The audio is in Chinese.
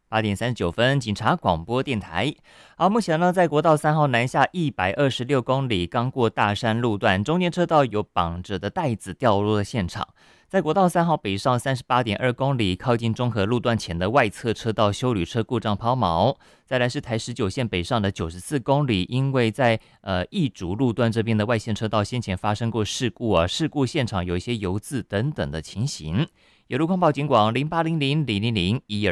8点39分，警察广播电台。好，目前呢，在国道3号南下126公里，刚过大山路段，中间车道有绑着的带子掉落的现场。在国道3号北上38.2公里，靠近中和路段前的外侧车道休旅车故障抛锚。再来是台19线北上的94公里，因为在义竹路段这边的外线车道先前发生过事故啊，事故现场有一些油渍等等的情形。有路况报警广08000001